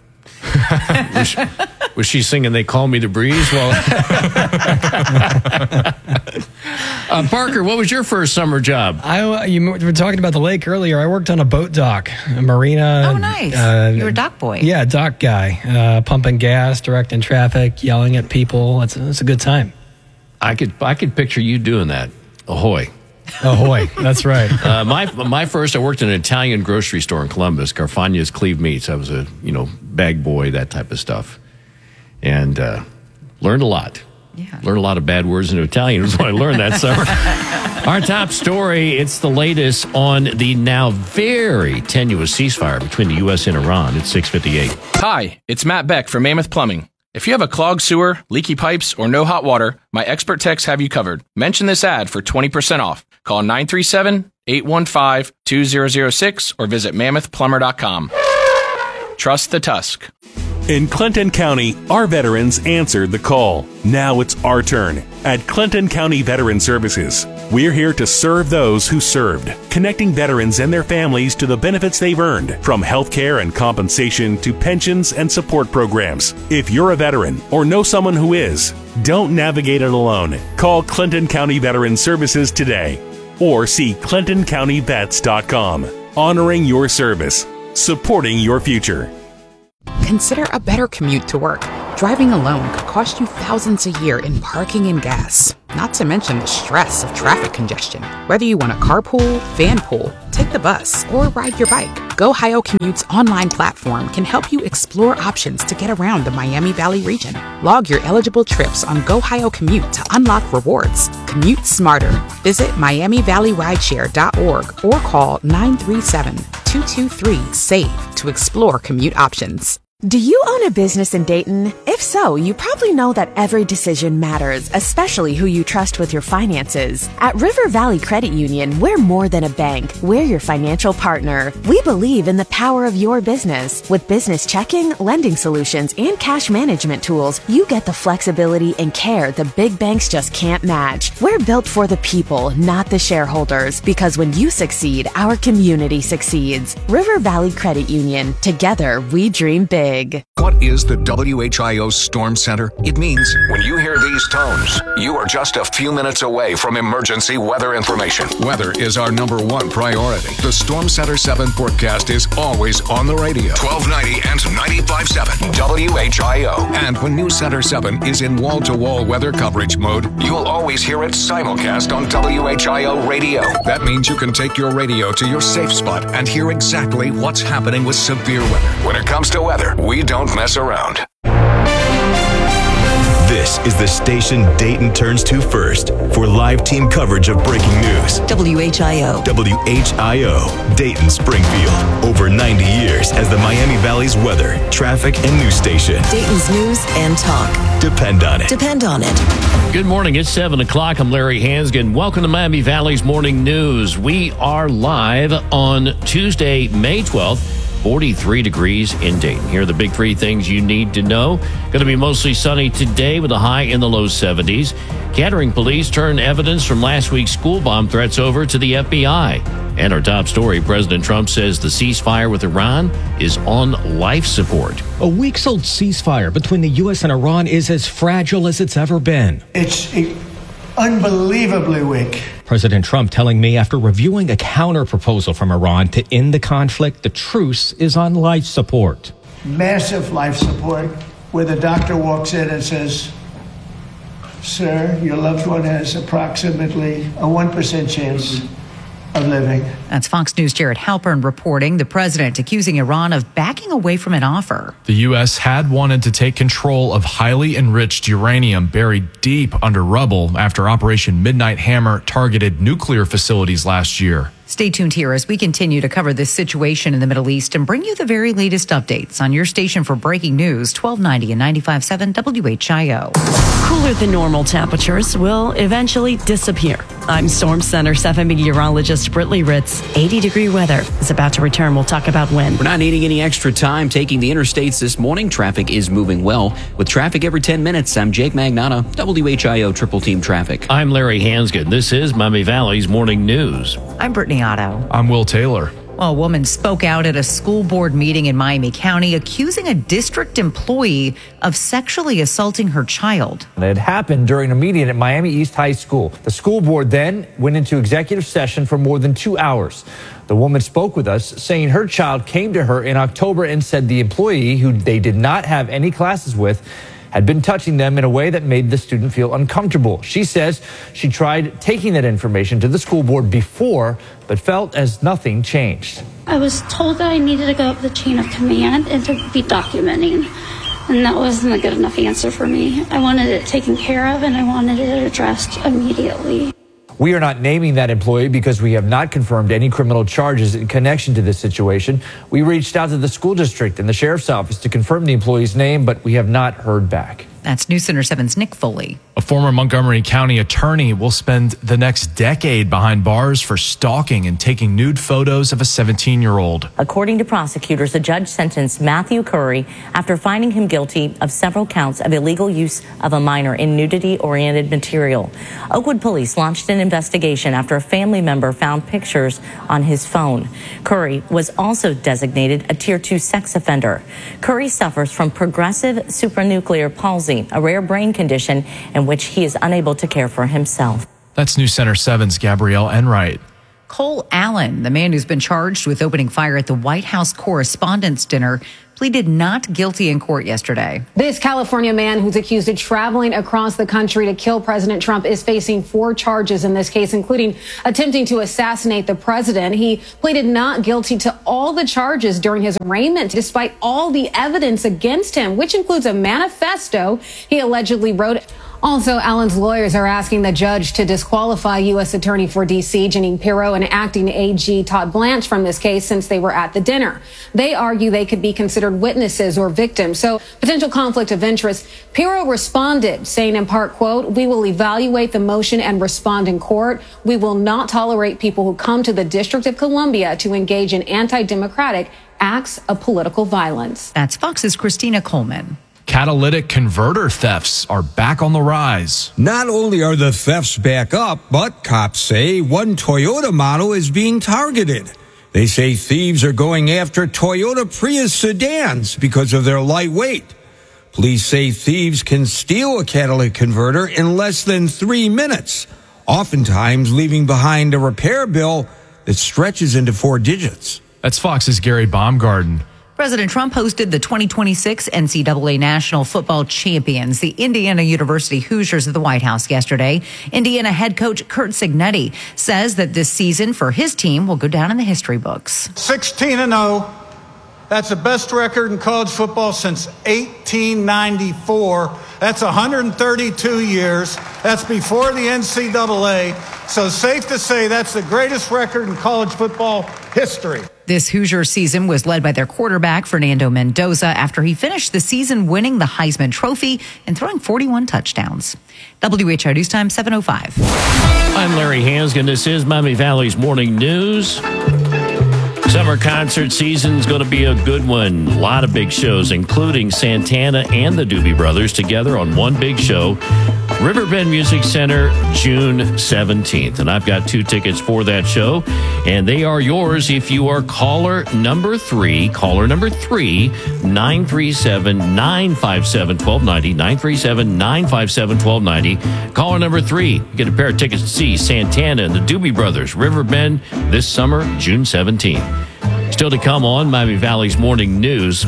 was, she, was she singing "They Call Me the Breeze"? Well, uh, Parker, what was your first summer job? I you were talking about the lake earlier. I worked on a boat dock, a marina. Oh, nice. Uh, you were a dock boy. Yeah, dock guy, uh, pumping gas, directing traffic, yelling at people. It's it's a good time. I could I could picture you doing that. Ahoy. Ahoy. That's right. Uh, my my first, I worked in an Italian grocery store in Columbus, Carfagna's Cleve Meats. I was a, you know, bag boy, that type of stuff. And uh, learned a lot. Yeah. Learned a lot of bad words in Italian is what I learned that summer. Our top story, it's the latest on the now very tenuous ceasefire between the U S and Iran. It's six fifty-eight. Hi, it's Matt Beck from Mammoth Plumbing. If you have a clogged sewer, leaky pipes, or no hot water, my expert techs have you covered. Mention this ad for twenty percent off. Call nine three seven, eight one five, two zero zero six or visit mammoth plumber dot com. Trust the Tusk. In Clinton County, our veterans answered the call. Now it's our turn. At Clinton County Veteran Services, we're here to serve those who served, connecting veterans and their families to the benefits they've earned, from health care and compensation to pensions and support programs. If you're a veteran or know someone who is, don't navigate it alone. Call Clinton County Veteran Services today or see clinton county vets dot com. Honoring your service, supporting your future. Consider a better commute to work. Driving alone could cost you thousands a year in parking and gas, not to mention the stress of traffic congestion. Whether you want to carpool, vanpool, take the bus, or ride your bike, GoHio Commute's online platform can help you explore options to get around the Miami Valley region. Log your eligible trips on GoHio Commute to unlock rewards. Commute smarter. Visit miami valley rideshare dot org or call nine three seven, two two three, SAVE to explore commute options. Do you own a business in Dayton? If so, you probably know that every decision matters, especially who you trust with your finances. At River Valley Credit Union, we're more than a bank. We're your financial partner. We believe in the power of your business. With business checking, lending solutions, and cash management tools, you get the flexibility and care the big banks just can't match. We're built for the people, not the shareholders, because when you succeed, our community succeeds. River Valley Credit Union. Together, we dream big. What is the W H I O Storm Center? It means when you hear these tones, you are just a few minutes away from emergency weather information. Weather is our number one priority. The Storm Center seven forecast is always on the radio. twelve ninety and ninety-five point seven W H I O. And when News Center seven is in wall-to-wall weather coverage mode, you'll always hear it simulcast on W H I O radio. That means you can take your radio to your safe spot and hear exactly what's happening with severe weather. When it comes to weather, we don't mess around. This is the station Dayton turns to first for live team coverage of breaking news. W H I O. W H I O, Dayton Springfield. Over ninety years as the Miami Valley's weather, traffic, and news station. Dayton's news and talk. Depend on it. Depend on it. Good morning. It's seven o'clock. I'm Larry Hansgen. Welcome to Miami Valley's Morning News. We are live on Tuesday, May twelfth. forty-three degrees in Dayton. Here are the big three things you need to know. Going to be mostly sunny today with a high in the low seventies. Kettering police turn evidence from last week's school bomb threats over to the F B I. And our top story, President Trump says the ceasefire with Iran is on life support. A weeks-old ceasefire between the U S and Iran is as fragile as it's ever been. It's unbelievably weak. President Trump telling me after reviewing a counter proposal from Iran to end the conflict, the truce is on life support. Massive life support, where the doctor walks in and says, sir, your loved one has approximately a one percent chance of living. That's Fox News' Jared Halpern reporting. The president accusing Iran of backing away from an offer. The U S had wanted to take control of highly enriched uranium buried deep under rubble after Operation Midnight Hammer targeted nuclear facilities last year. Stay tuned here as we continue to cover this situation in the Middle East and bring you the very latest updates on your station for breaking news, twelve ninety and ninety-five point seven W H I O. Cooler than normal temperatures will eventually disappear. I'm Storm Center seven meteorologist Britley Ritz. eighty degree weather is about to return. We'll talk about when. We're not needing any extra time taking the interstates this morning. Traffic is moving well. With traffic every ten minutes, I'm Jake Magnata, W H I O Triple Team Traffic. I'm Larry Hansgen. This is Miami Valley's Morning News. I'm Brittany Otto. I'm Will Taylor. Well, a woman spoke out at a school board meeting in Miami County accusing a district employee of sexually assaulting her child. It had happened during a meeting at Miami East High School. The school board then went into executive session for more than two hours. The woman spoke with us, saying her child came to her in October and said the employee, who they did not have any classes with, had been touching them in a way that made the student feel uncomfortable. She says she tried taking that information to the school board before, but felt as nothing changed. I was told that I needed to go up the chain of command and to be documenting, and that wasn't a good enough answer for me. I wanted it taken care of, and I wanted it addressed immediately. We are not naming that employee because we have not confirmed any criminal charges in connection to this situation. We reached out to the school district and the sheriff's office to confirm the employee's name, but we have not heard back. That's News Center seven's Nick Foley. A former Montgomery County attorney will spend the next decade behind bars for stalking and taking nude photos of a seventeen-year-old. According to prosecutors, the judge sentenced Matthew Curry after finding him guilty of several counts of illegal use of a minor in nudity-oriented material. Oakwood police launched an investigation after a family member found pictures on his phone. Curry was also designated a Tier two sex offender. Curry suffers from progressive supranuclear palsy, a rare brain condition in which he is unable to care for himself. That's News Center seven's Gabrielle Enright. Cole Allen, the man who's been charged with opening fire at the White House Correspondents' Dinner, pleaded not guilty in court yesterday. This California man who's accused of traveling across the country to kill President Trump is facing four charges in this case, including attempting to assassinate the president. He pleaded not guilty to all the charges during his arraignment, despite all the evidence against him, which includes a manifesto he allegedly wrote. Also, Allen's lawyers are asking the judge to disqualify U S Attorney for D C Jeanine Pirro and acting A G Todd Blanche from this case since they were at the dinner. They argue they could be considered witnesses or victims, so potential conflict of interest. Pirro responded, saying in part, quote, "We will evaluate the motion and respond in court. We will not tolerate people who come to the District of Columbia to engage in anti-democratic acts of political violence." That's Fox's Christina Coleman. Catalytic converter thefts are back on the rise. Not only are the thefts back up, but cops say one Toyota model is being targeted. They say thieves are going after Toyota Prius sedans because of their light weight. Police say thieves can steal a catalytic converter in less than three minutes, oftentimes leaving behind a repair bill that stretches into four digits. That's Fox's Gary Baumgarten. President Trump hosted the twenty twenty-six N C double A National Football Champions, the Indiana University Hoosiers, at the White House yesterday. Indiana head coach Curt Cignetti says that this season for his team will go down in the history books. sixteen and oh. That's the best record in college football since eighteen ninety-four. That's one hundred thirty-two years. That's before the N C double A. So safe to say that's the greatest record in college football history. This Hoosier season was led by their quarterback, Fernando Mendoza, after he finished the season winning the Heisman Trophy and throwing forty-one touchdowns. W H I O News Time, seven oh five. I'm Larry Hansgen. This is Miami Valley's Morning News. Summer concert season's going to be a good one. A lot of big shows, including Santana and the Doobie Brothers together on one big show. Riverbend Music Center, June seventeenth. And I've got two tickets for that show, and they are yours if you are caller number three, caller number three, nine three seven, nine five seven, one two nine zero, nine three seven, nine five seven, one two nine zero. Caller number three, get a pair of tickets to see Santana and the Doobie Brothers, Riverbend, this summer, June seventeenth. Still to come on Miami Valley's Morning News.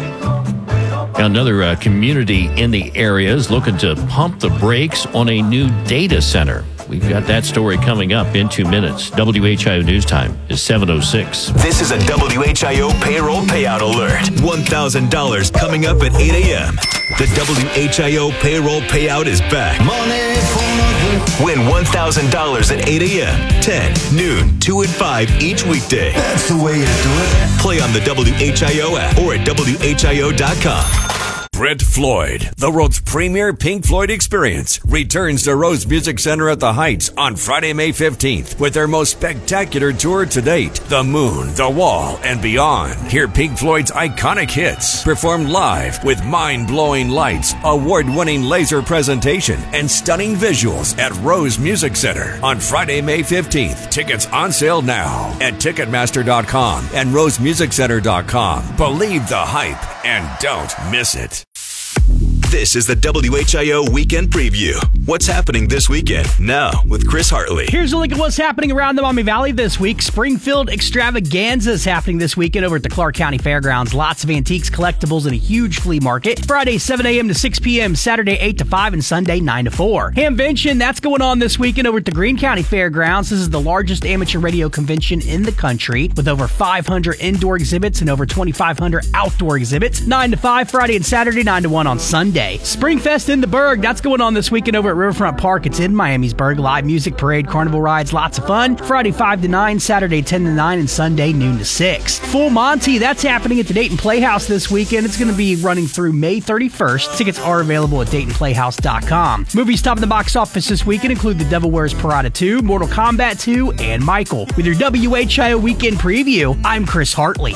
Another uh, community in the area is looking to pump the brakes on a new data center. We've got that story coming up in two minutes. W H I O News Time is seven oh six. This is a W H I O payroll payout alert. one thousand dollars coming up at eight a.m. The W H I O payroll payout is back. Money for Win one thousand dollars at eight a.m., ten, noon, two, and five each weekday. That's the way you do it. Play on the W H I O app or at W H I O dot com. Brent Floyd, the world's premier Pink Floyd experience, returns to Rose Music Center at the Heights on Friday, May fifteenth with their most spectacular tour to date, The Moon, The Wall, and Beyond. Hear Pink Floyd's iconic hits performed live with mind-blowing lights, award-winning laser presentation, and stunning visuals at Rose Music Center on Friday, May fifteenth. Tickets on sale now at Ticketmaster dot com and Rose Music Center dot com. Believe the hype and don't miss it. This is the W H I O Weekend Preview. What's happening this weekend? Now, with Chris Hartley. Here's a look at what's happening around the Miami Valley this week. Springfield Extravaganza is happening this weekend over at the Clark County Fairgrounds. Lots of antiques, collectibles, and a huge flea market. Friday, seven a.m. to six p.m., Saturday, eight to five, and Sunday, nine to four. Hamvention, that's going on this weekend over at the Greene County Fairgrounds. This is the largest amateur radio convention in the country with over five hundred indoor exhibits and over twenty-five hundred outdoor exhibits. nine to five, Friday and Saturday, nine to one on Sunday. Sunday. Springfest in the Berg, that's going on this weekend over at Riverfront Park. It's in Miamisburg. Live music, parade, carnival rides, lots of fun. Friday five to nine, Saturday ten to nine, and Sunday noon to six. Full Monty, that's happening at the Dayton Playhouse this weekend. It's going to be running through May thirty-first. Tickets are available at Dayton Playhouse dot com. Movies topping the box office this weekend include The Devil Wears Prada two, Mortal Kombat two, and Michael. With your W H I O Weekend Preview, I'm Chris Hartley.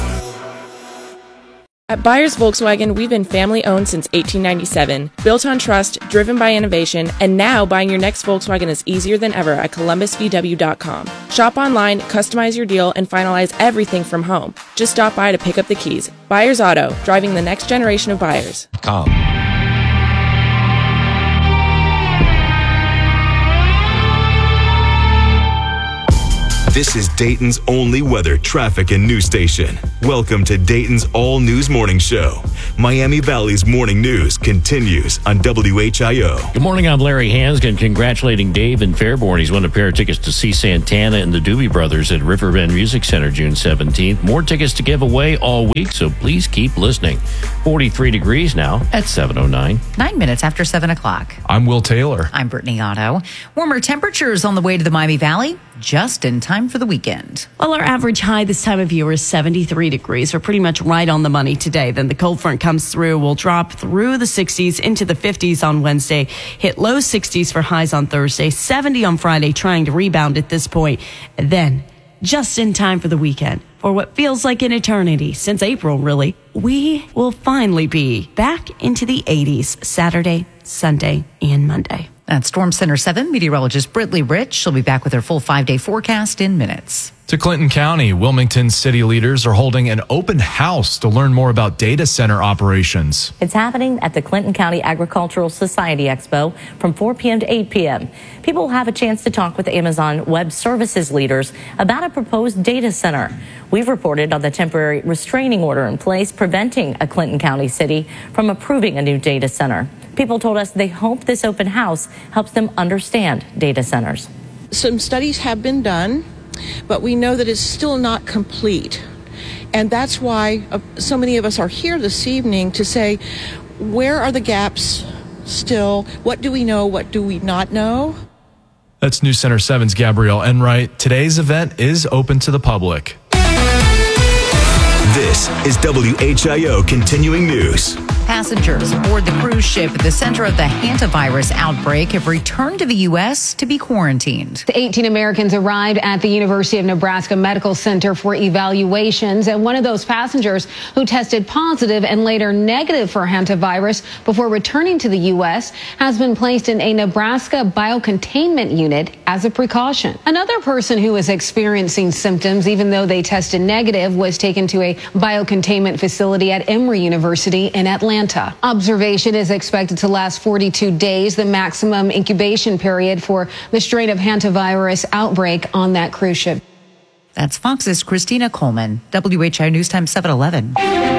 At Byers Volkswagen, we've been family-owned since eighteen ninety-seven, built on trust, driven by innovation, and now buying your next Volkswagen is easier than ever at Columbus V W dot com. Shop online, customize your deal, and finalize everything from home. Just stop by to pick up the keys. Byers Auto, driving the next generation of buyers. Com. This is Dayton's only weather, traffic, and news station. Welcome to Dayton's All News Morning Show. Miami Valley's morning news continues on W H I O. Good morning, I'm Larry Hansgen, congratulating Dave in Fairborn. He's won a pair of tickets to see Santana and the Doobie Brothers at Riverbend Music Center June seventeenth. More tickets to give away all week, so please keep listening. forty-three degrees now at seven oh nine. Nine minutes after seven o'clock. I'm Will Taylor. I'm Brittany Otto. Warmer temperatures on the way to the Miami Valley, just in time for the weekend. Well, our average high this time of year is seventy-three degrees. We're pretty much right on the money today. Then the cold front comes through. We'll drop through the sixties into the fifties on Wednesday. Hit low sixties for highs on Thursday. seventy on Friday, trying to rebound at this point. And then, just in time for the weekend, for what feels like an eternity, since April really, we will finally be back into the eighties Saturday, Sunday, and Monday. At Storm Center seven, meteorologist Brittany Rich. She'll be back with her full five-day forecast in minutes. To Clinton County, Wilmington city leaders are holding an open house to learn more about data center operations. It's happening at the Clinton County Agricultural Society Expo from four p.m. to eight p.m. People will have a chance to talk with Amazon Web Services leaders about a proposed data center. We've reported on the temporary restraining order in place preventing a Clinton County city from approving a new data center. People told us they hope this open house helps them understand data centers. Some studies have been done, but we know that it's still not complete. And that's why uh, so many of us are here this evening to say, where are the gaps still? What do we know? What do we not know? That's News Center seven's Gabrielle Enright. Today's event is open to the public. This is W H I O Continuing News. Passengers aboard the cruise ship at the center of the hantavirus outbreak have returned to the U S to be quarantined. The eighteen Americans arrived at the University of Nebraska Medical Center for evaluations, and one of those passengers who tested positive and later negative for hantavirus before returning to the U S has been placed in a Nebraska biocontainment unit as a precaution. Another person who is experiencing symptoms, even though they tested negative, was taken to a biocontainment facility at Emory University in Atlanta. Observation is expected to last forty-two days, the maximum incubation period for the strain of hantavirus outbreak on that cruise ship. That's Fox's Christina Coleman, W H I O News Time seven eleven.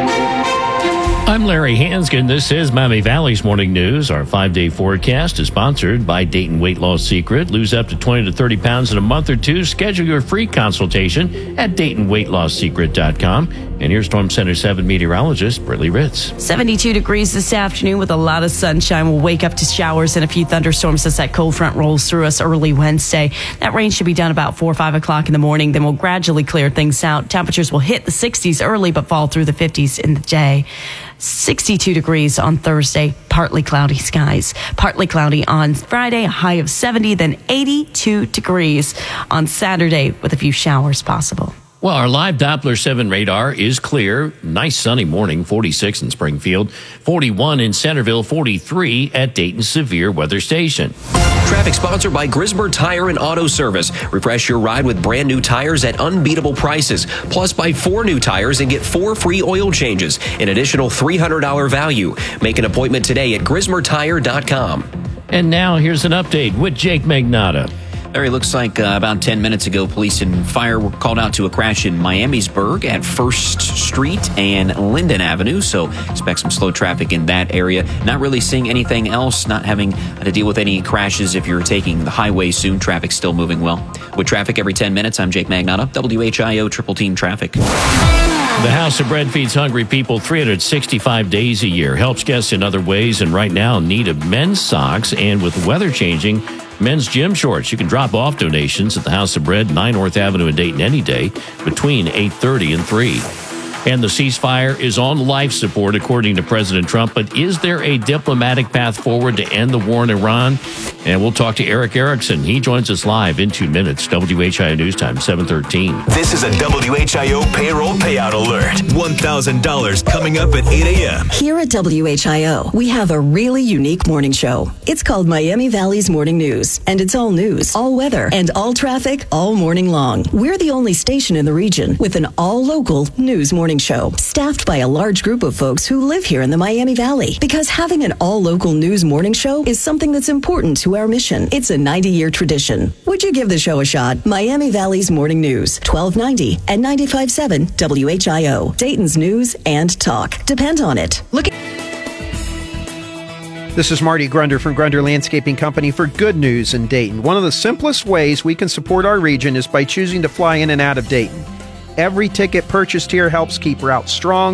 I'm Larry Hansgen. This is Miami Valley's Morning News. Our five-day forecast is sponsored by Dayton Weight Loss Secret. Lose up to twenty to thirty pounds in a month or two. Schedule your free consultation at Dayton Weight Loss Secret dot com. And here's Storm Center seven meteorologist Brittany Ritz. seventy-two degrees this afternoon with a lot of sunshine. We'll wake up to showers and a few thunderstorms as that cold front rolls through us early Wednesday. That rain should be done about four or five o'clock in the morning. Then we'll gradually clear things out. Temperatures will hit the sixties early but fall through the fifties in the day. sixty-two degrees on Thursday, partly cloudy skies. Partly cloudy on Friday, a high of seventy, then eighty-two degrees on Saturday with a few showers possible. Well, our live Doppler seven radar is clear. Nice sunny morning, forty-six in Springfield, forty-one in Centerville, forty-three at Dayton Severe Weather Station. Traffic sponsored by Grismer Tire and Auto Service. Refresh your ride with brand new tires at unbeatable prices. Plus, buy four new tires and get four free oil changes, an additional three hundred dollars value. Make an appointment today at Grismer Tire dot com. And now here's an update with Jake Magnotta. Larry, looks like uh, about ten minutes ago, police and fire were called out to a crash in Miamisburg at First Street and Linden Avenue. So expect some slow traffic in that area. Not really seeing anything else, not having to deal with any crashes if you're taking the highway soon. Traffic still moving well. With traffic every ten minutes, I'm Jake Magnotta, W H I O Triple Team Traffic. The House of Bread feeds hungry people three hundred sixty-five days a year, helps guests in other ways, and right now in need of men's socks and with weather changing, men's gym shorts. You can drop off donations at the House of Bread, nine North Avenue in Dayton any day between eight thirty and three. And the ceasefire is on life support, according to President Trump. But is there a diplomatic path forward to end the war in Iran? And we'll talk to Eric Erickson. He joins us live in two minutes. W H I O News Time, seven thirteen. This is a W H I O payroll payout alert. one thousand dollars coming up at eight a.m. Here at W H I O, we have a really unique morning show. It's called Miami Valley's Morning News, and it's all news, all weather, and all traffic all morning long. We're the only station in the region with an all-local news morning show, staffed by a large group of folks who live here in the Miami Valley. Because having an all-local news morning show is something that's important to our mission. It's a ninety-year tradition. Would you give the show a shot? Miami Valley's Morning News, twelve ninety and ninety-five point seven W H I O. Dayton's news and talk. Depend on it. Look at This is Marty Grunder from Grunder Landscaping Company for Good News in Dayton. One of the simplest ways we can support our region is by choosing to fly in and out of Dayton. Every ticket purchased here helps keep routes strong,